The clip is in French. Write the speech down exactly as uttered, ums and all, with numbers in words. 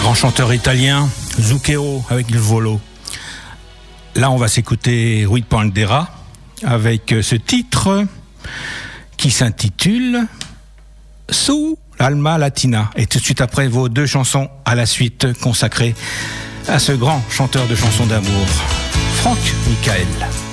grand chanteur italien, Zucchero avec il volo. Là, on va s'écouter Rui Pandera avec ce titre qui s'intitule Su l'Alma Latina. Et tout de suite après, vos deux chansons à la suite consacrées à ce grand chanteur de chansons d'amour, Franck Michael.